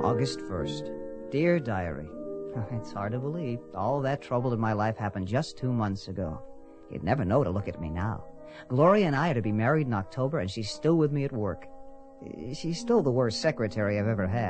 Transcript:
August 1st. Dear Diary, it's hard to believe. All that trouble in my life happened just 2 months ago. You'd never know to look at me now. Gloria and I are to be married in October, and she's still with me at work. She's still the worst secretary I've ever had.